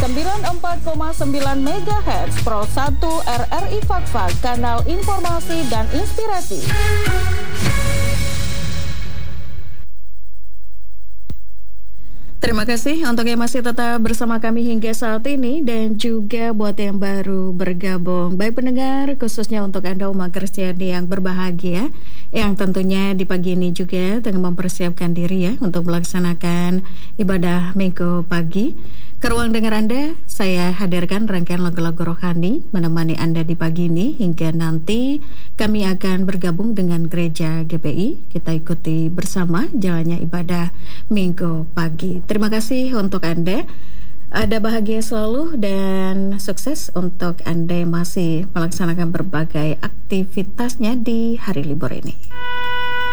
94,9 MHz Pro 1 RRI Fakfak, kanal informasi dan inspirasi. Terima kasih untuk yang masih tetap bersama kami hingga saat ini dan juga buat yang baru bergabung. Baik pendengar, khususnya untuk Anda umat Kristiani yang berbahagia, yang tentunya di pagi ini juga tengah mempersiapkan diri ya untuk melaksanakan ibadah Minggu pagi. Ke ruang dengar Anda, saya hadirkan rangkaian lagu-lagu rohani menemani Anda di pagi ini hingga nanti kami akan bergabung dengan Gereja GPI. Kita ikuti bersama jalannya ibadah Minggu pagi. Terima kasih untuk Anda. Ada bahagia selalu dan sukses untuk Anda yang masih melaksanakan berbagai aktivitasnya di hari libur ini.